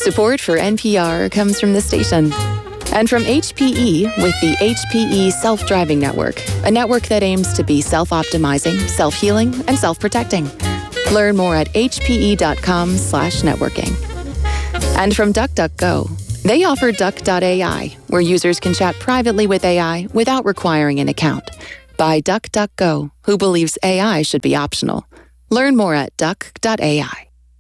Support for NPR comes from the station. And from HPE with the HPE Self-Driving Network, a network that aims to be self-optimizing, self-healing, and self-protecting. Learn more at hpe.com/networking. And from DuckDuckGo, they offer Duck.ai, where users can chat privately with AI without requiring an account. By DuckDuckGo, who believes AI should be optional. Learn more at Duck.ai.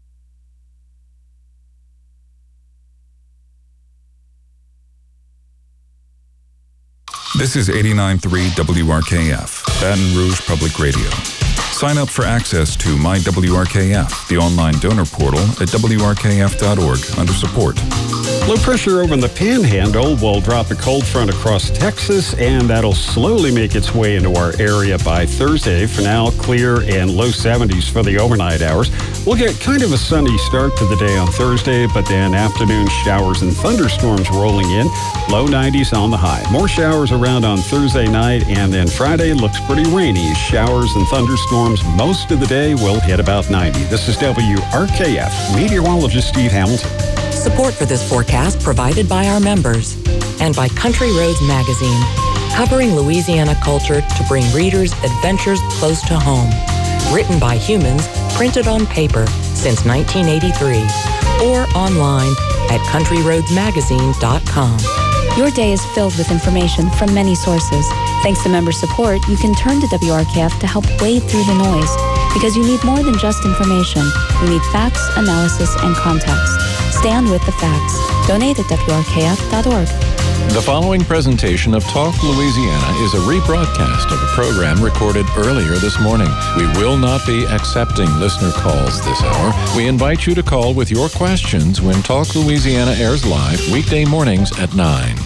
This is 89.3 WRKF, Baton Rouge Public Radio. Sign up for access to My WRKF, the online donor portal at WRKF.org under support. Low pressure over in the Panhandle will drop a cold front across Texas, and that'll slowly make its way into our area by Thursday. For now, clear and low 70s for the overnight hours. We'll get kind of a sunny start to the day on Thursday, but then afternoon showers and thunderstorms rolling in. Low 90s on the high. More showers around on Thursday night, and then Friday looks pretty rainy. Showers and thunderstorms most of the day will hit about 90. This is WRKF meteorologist Steve Hamilton. Support for this forecast provided by our members and by Country Roads Magazine, covering Louisiana culture to bring readers adventures close to home. Written by humans, printed on paper since 1983, or online at countryroadsmagazine.com. Your day is filled with information from many sources. Thanks to member support, you can turn to WRKF to help wade through the noise. Because you need more than just information. You need facts, analysis, and context. Stand with the facts. Donate at WRKF.org. The following presentation of Talk Louisiana is a rebroadcast of a program recorded earlier this morning. We will not be accepting listener calls this hour. We invite you to call with your questions when Talk Louisiana airs live weekday mornings at 9.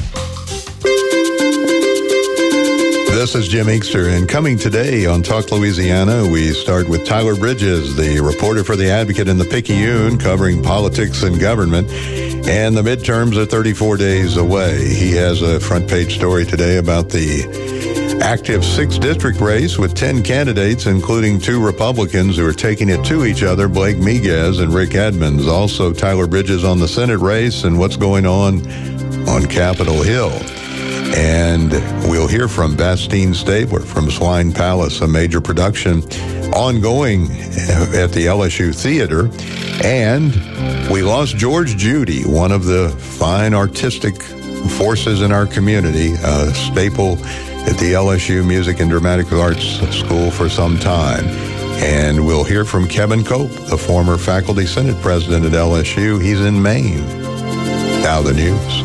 This is Jim Inkster, and coming today on Talk Louisiana, we start with Tyler Bridges, the reporter for The Advocate in the Picayune, covering politics and government. And the midterms are 34 days away. He has a front page story today about the active 6th district race with 10 candidates, including 2 Republicans who are taking it to each other, Blake Miguez and Rick Edmonds. Also, Tyler Bridges on the Senate race and what's going on Capitol Hill. And we'll hear from Bastine Stabler from Swine Palace, a major production ongoing at the LSU Theater. And we lost George Judy, one of the fine artistic forces in our community, a staple at the LSU Music and Dramatic Arts School for some time. And we'll hear from Kevin Cope, the former faculty senate president at LSU. He's in Maine. Now the news.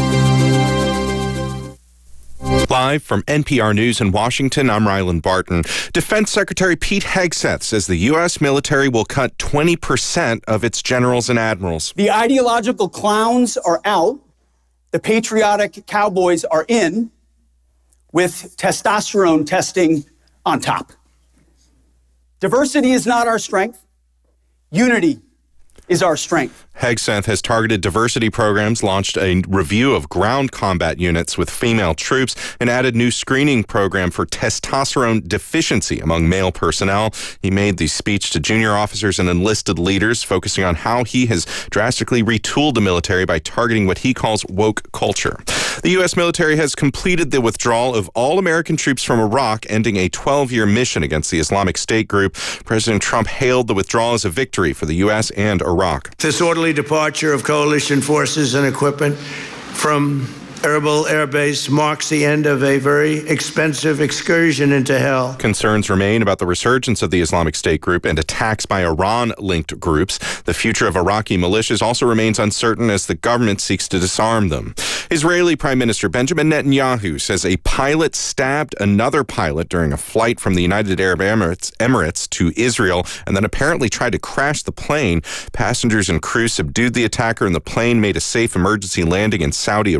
Live from NPR News in Washington, I'm Ryland Barton. Defense Secretary Pete Hegseth says the U.S. military will cut 20% of its generals and admirals. The ideological clowns are out. The patriotic cowboys are in, with testosterone testing on top. Diversity is not our strength. Unity is our strength. Hegseth has targeted diversity programs, launched a review of ground combat units with female troops, and added new screening program for testosterone deficiency among male personnel. He made the speech to junior officers and enlisted leaders, focusing on how he has drastically retooled the military by targeting what he calls woke culture. The U.S. military has completed the withdrawal of all American troops from Iraq, ending a 12-year mission against the Islamic State group. President Trump hailed the withdrawal as a victory for the U.S. and Iraq. This orderly departure of coalition forces and equipment from Erbil Air Base marks the end of a very expensive excursion into hell. Concerns remain about the resurgence of the Islamic State group and attacks by Iran-linked groups. The future of Iraqi militias also remains uncertain as the government seeks to disarm them. Israeli Prime Minister Benjamin Netanyahu says a pilot stabbed another pilot during a flight from the United Arab Emirates to Israel and then apparently tried to crash the plane. Passengers and crew subdued the attacker and the plane made a safe emergency landing in Saudi Arabia.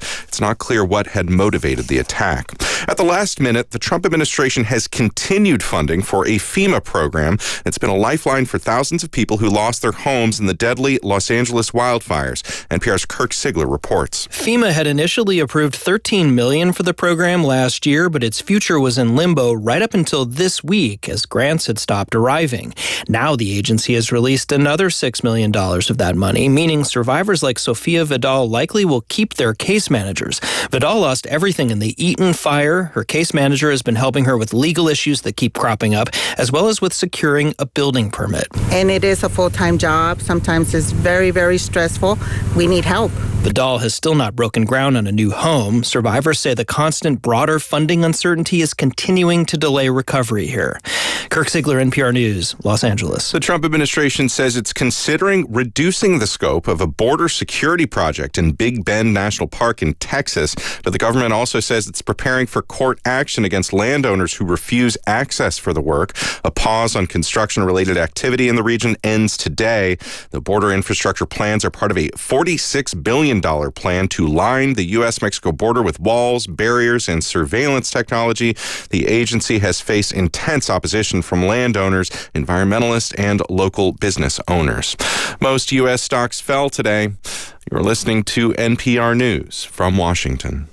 It's not clear what had motivated the attack. At the last minute, the Trump administration has continued funding for a FEMA program. It's been a lifeline for thousands of people who lost their homes in the deadly Los Angeles wildfires. NPR's Kirk Sigler reports. FEMA had initially approved $13 million for the program last year, but its future was in limbo right up until this week as grants had stopped arriving. Now the agency has released another $6 million of that money, meaning survivors like Sofia Vidal likely will keep their case managers. Vidal lost everything in the Eaton fire. Her case manager has been helping her with legal issues that keep cropping up, as well as with securing a building permit. And it is a full-time job. Sometimes it's very, very stressful. We need help. Vidal has still not broken ground on a new home. Survivors say the constant broader funding uncertainty is continuing to delay recovery here. Kirk Sigler, NPR News, Los Angeles. The Trump administration says it's considering reducing the scope of a border security project in Big Bend National Park in Texas. But the government also says it's preparing for court action against landowners who refuse access for the work. A pause on construction-related activity in the region ends today. The border infrastructure plans are part of a $46 billion plan to line the U.S.-Mexico border with walls, barriers, and surveillance technology. The agency has faced intense opposition from landowners, environmentalists, and local business owners. Most U.S. stocks fell today. You're listening to NPR News from Washington.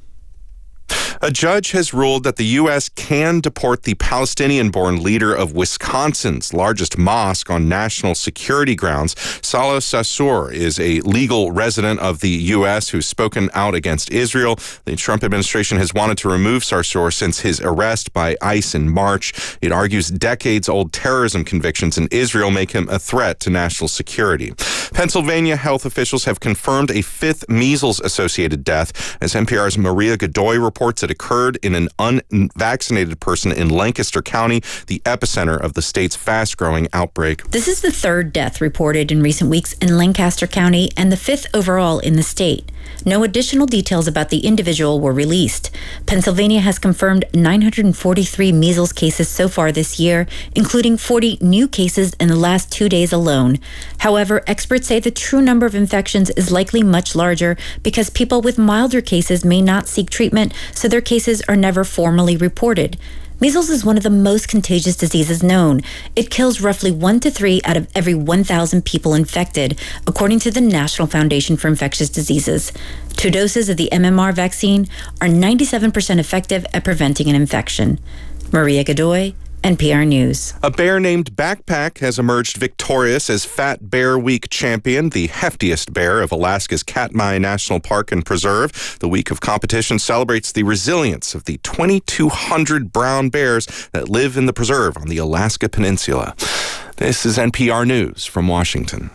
A judge has ruled that the U.S. can deport the Palestinian-born leader of Wisconsin's largest mosque on national security grounds. Salah Sarsour is a legal resident of the U.S. who's spoken out against Israel. The Trump administration has wanted to remove Sarsour since his arrest by ICE in March. It argues decades-old terrorism convictions in Israel make him a threat to national security. Pennsylvania health officials have confirmed a fifth measles-associated death, as NPR's Maria Godoy reports it occurred in an unvaccinated person in Lancaster County, the epicenter of the state's fast-growing outbreak. This is the third death reported in recent weeks in Lancaster County and the fifth overall in the state. No additional details about the individual were released. Pennsylvania has confirmed 943 measles cases so far this year, including 40 new cases in the last 2 days alone. However, experts say the true number of infections is likely much larger because people with milder cases may not seek treatment, so their cases are never formally reported. Measles is one of the most contagious diseases known. It kills roughly 1 to 3 out of every 1,000 people infected, according to the National Foundation for Infectious Diseases. 2 doses of the MMR vaccine are 97% effective at preventing an infection. Maria Godoy, NPR News. A bear named Backpack has emerged victorious as Fat Bear Week champion, the heftiest bear of Alaska's Katmai National Park and Preserve. The week of competition celebrates the resilience of the 2,200 brown bears that live in the preserve on the Alaska Peninsula. This is NPR News from Washington.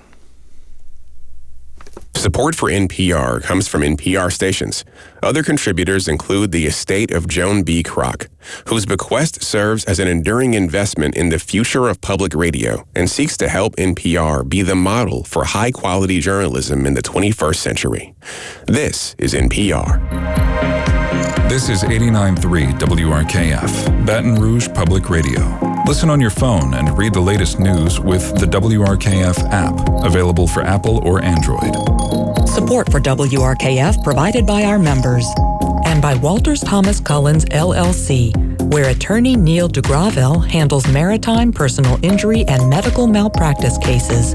Support for NPR comes from NPR stations. Other contributors include the estate of Joan B. Kroc, whose bequest serves as an enduring investment in the future of public radio and seeks to help NPR be the model for high-quality journalism in the 21st century. This is NPR. This is 89.3 WRKF, Baton Rouge Public Radio. Listen on your phone and read the latest news with the WRKF app, available for Apple or Android. Support for WRKF provided by our members and by Walters Thomas Collins, LLC, where attorney Neil DeGravelle handles maritime personal injury and medical malpractice cases.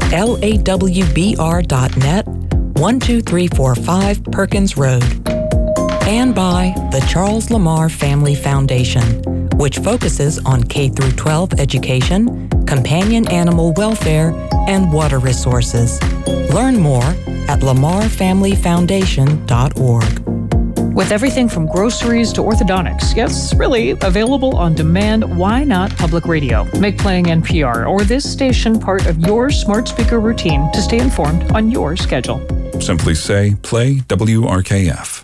LAWBR.net, 12345 Perkins Road. And by the Charles Lamar Family Foundation, which focuses on K-12 education, companion animal welfare, and water resources. Learn more at lamarfamilyfoundation.org. With everything from groceries to orthodontics, yes, really available on demand, why not public radio? Make playing NPR or this station part of your smart speaker routine to stay informed on your schedule. Simply say, play WRKF.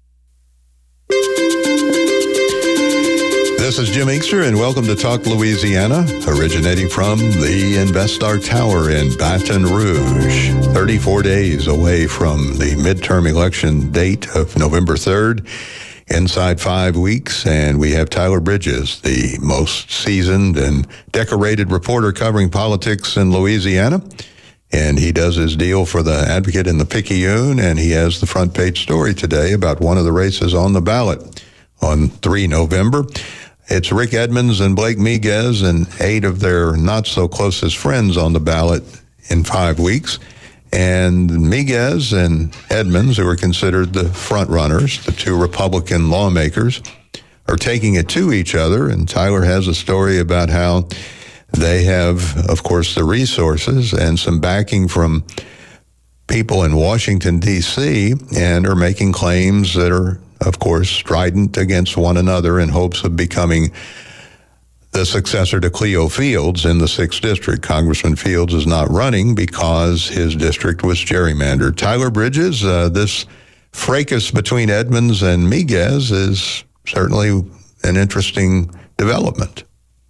This is Jim Inkster, and welcome to Talk Louisiana, originating from the InvestStar Tower in Baton Rouge. 34 days away from the midterm election date of November 3rd, inside 5 weeks, and we have Tyler Bridges, the most seasoned and decorated reporter covering politics in Louisiana. And he does his deal for the Advocate in the Picayune, and he has the front page story today about one of the races on the ballot on 3 November. It's Rick Edmonds and Blake Miguez and 8 of their not-so-closest friends on the ballot in 5 weeks. And Miguez and Edmonds, who are considered the front runners, the 2 Republican lawmakers, are taking it to each other. And Tyler has a story about how they have, of course, the resources and some backing from people in Washington, D.C., and are making claims that are, of course, strident against one another in hopes of becoming the successor to Cleo Fields in the 6th District. Congressman Fields is not running because his district was gerrymandered. Tyler Bridges, this fracas between Edmonds and Miguez is certainly an interesting development.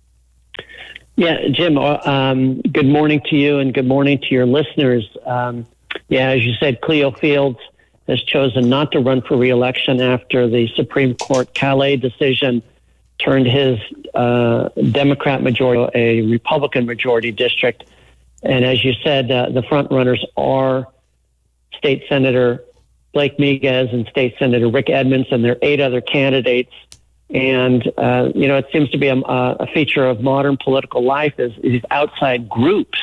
Yeah, Jim, good morning to you and good morning to your listeners. As you said, Cleo Fields has chosen not to run for re-election after the Supreme Court Calais decision turned his Democrat majority a Republican majority district. And as you said, the front runners are State Senator Blake Miguez and State Senator Rick Edmonds, and there are 8 other candidates. And, it seems to be a feature of modern political life is these outside groups.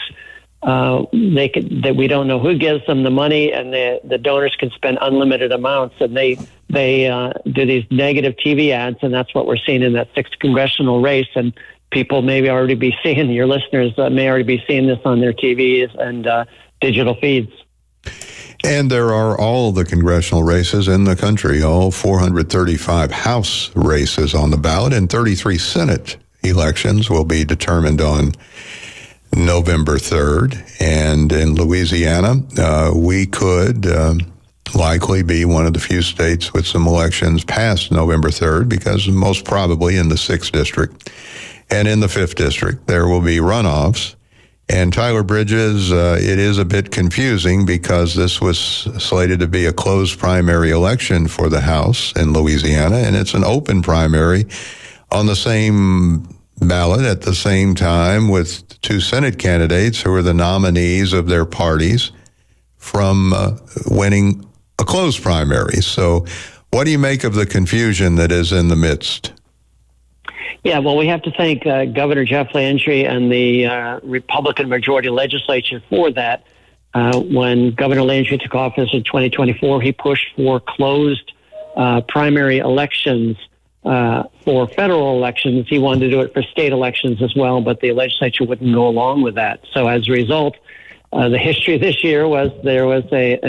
That we don't know who gives them the money, and the donors can spend unlimited amounts, and they do these negative TV ads, and that's what we're seeing in that 6th congressional race. And people maybe already be seeing, your listeners may already be seeing this on their TVs and digital feeds. And there are all the congressional races in the country, all 435 House races on the ballot, and 33 Senate elections will be determined on November 3rd. And in Louisiana, we could likely be one of the few states with some elections past November 3rd, because most probably in the 6th District and in the 5th District, there will be runoffs. And Tyler Bridges, it is a bit confusing because this was slated to be a closed primary election for the House in Louisiana, and it's an open primary on the same ballot at the same time with 2 Senate candidates who are the nominees of their parties from winning a closed primary. So what do you make of the confusion that is in the midst? Yeah, well, we have to thank Governor Jeff Landry and the Republican majority legislature for that. When Governor Landry took office in 2024, he pushed for closed primary elections for federal elections. He wanted to do it for state elections as well, but the legislature wouldn't go along with that. So as a result, the history this year was there was a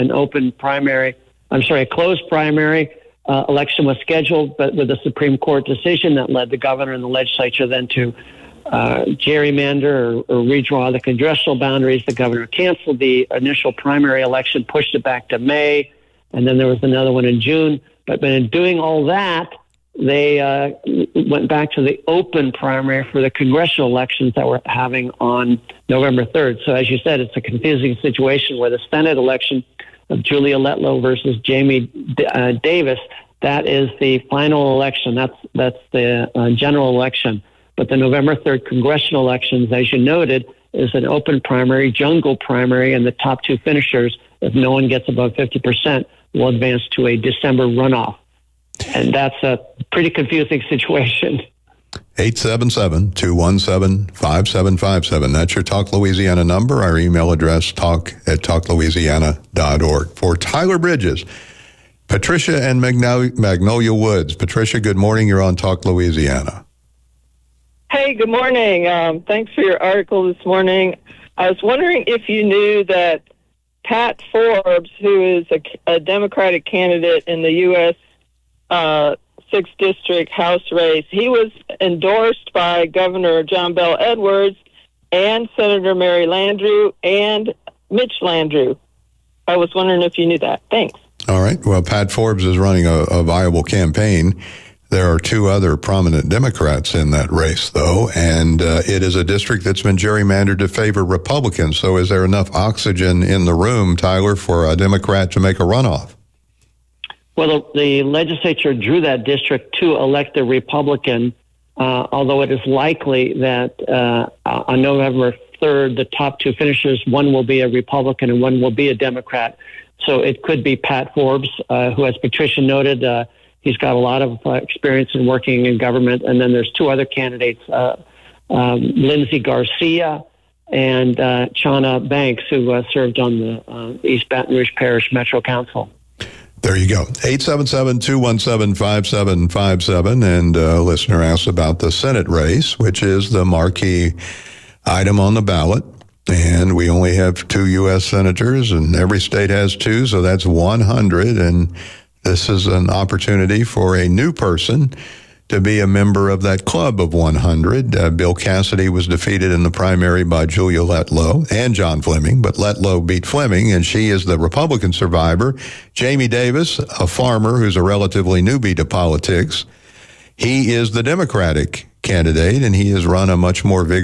closed primary. Election was scheduled, but with a Supreme Court decision that led the governor and the legislature then to gerrymander or redraw the congressional boundaries. The governor canceled the initial primary election, pushed it back to May, and then there was another one in June. But in doing all that, they went back to the open primary for the congressional elections that we're having on November 3rd. So as you said, it's a confusing situation where the Senate election of Julia Letlow versus Jamie Davis, that is the final election. That's the general election. But the November 3rd congressional elections, as you noted, is an open primary, jungle primary, and the top 2 finishers, if no one gets above 50%, will advance to a December runoff. And that's a pretty confusing situation. 877-217-5757. That's your Talk Louisiana number. Our email address, talk@talklouisiana.org. For Tyler Bridges, Patricia and Magnolia Woods. Patricia, good morning. You're on Talk Louisiana. Hey, good morning. Thanks for your article this morning. I was wondering if you knew that Pat Forbes, who is a Democratic candidate in the U.S. 6th District House race, he was endorsed by Governor John Bel Edwards and Senator Mary Landrieu and Mitch Landrieu. I was wondering if you knew that. Thanks. All right. Well, Pat Forbes is running a viable campaign. There are 2 other prominent Democrats in that race, though, and it is a district that's been gerrymandered to favor Republicans. So is there enough oxygen in the room, Tyler, for a Democrat to make a runoff? Well, the legislature drew that district to elect a Republican, although it is likely that on November third, the top two finishers, one will be a Republican and one will be a Democrat. So it could be Pat Forbes, who, as Patricia noted, he's got a lot of experience in working in government. And then there's two other candidates, Lindsey Garcia and Chana Banks, who served on the East Baton Rouge Parish Metro Council. There you go. 877-217-5757. And a listener asks about the Senate race, which is the marquee item on the ballot. And we only have 2 U.S. senators, and every state has 2, so that's 100. And this is an opportunity for a new person to be a member of that club of 100. Bill Cassidy was defeated in the primary by Julia Letlow and John Fleming, but Letlow beat Fleming, and she is the Republican survivor. Jamie Davis, a farmer who's a relatively newbie to politics, he is the Democratic candidate, and he has run a much more vigorous